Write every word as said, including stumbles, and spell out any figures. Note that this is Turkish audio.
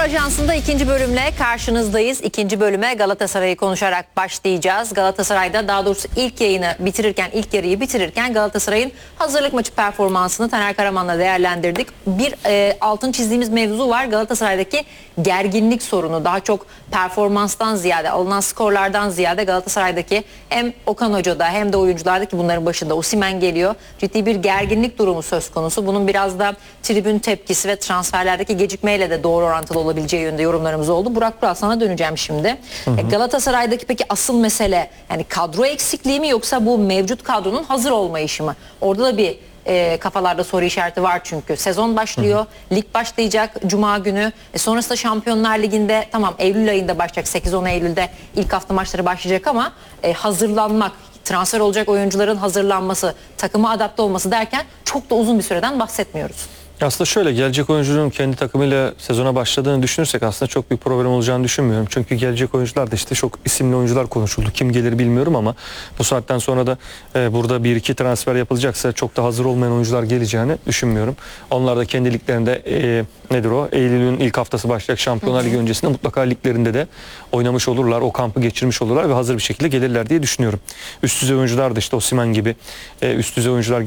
Ajansı'nda ikinci bölümle karşınızdayız. İkinci bölüme Galatasaray'ı konuşarak başlayacağız. Galatasaray'da daha doğrusu ilk yayını bitirirken, ilk yarıyı bitirirken Galatasaray'ın hazırlık maçı performansını Taner Karaman'la değerlendirdik. Bir e, altın çizdiğimiz mevzu var. Galatasaray'daki gerginlik sorunu. Daha çok performanstan ziyade, alınan skorlardan ziyade Galatasaray'daki hem Okan Hoca'da hem de oyunculardaki bunların başında Osimhen geliyor. Ciddi bir gerginlik durumu söz konusu. Bunun biraz da tribün tepkisi ve transferlerdeki gecikmeyle de doğru orantılı olabileceği yönünde yorumlarımız oldu. Burak Burak sana döneceğim şimdi. Hı hı. Galatasaray'daki peki asıl mesele yani kadro eksikliği mi yoksa bu mevcut kadronun hazır olmayışı mı? Orada da bir e, kafalarda soru işareti var çünkü. Sezon başlıyor, hı hı. lig başlayacak Cuma günü. E, sonrasında Şampiyonlar Ligi'nde tamam Eylül ayında başlayacak, sekiz on Eylül'de ilk hafta maçları başlayacak ama e, hazırlanmak, transfer olacak oyuncuların hazırlanması, takıma adapte olması derken çok da uzun bir süreden bahsetmiyoruz. Aslında şöyle, gelecek oyuncunun kendi takımıyla sezona başladığını düşünürsek aslında çok bir problem olacağını düşünmüyorum. Çünkü gelecek oyuncular da işte çok isimli oyuncular konuşuldu. Kim gelir bilmiyorum ama bu saatten sonra da e, burada bir iki transfer yapılacaksa çok da hazır olmayan oyuncular geleceğini düşünmüyorum. Onlar da kendi liglerinde e, nedir o? Eylül'ün ilk haftası başlayacak Şampiyonlar Ligi öncesinde mutlaka liglerinde de oynamış olurlar. O kampı geçirmiş olurlar ve hazır bir şekilde gelirler diye düşünüyorum. Üst düzey oyuncular da işte Osimhen gibi e, üst düzey oyuncular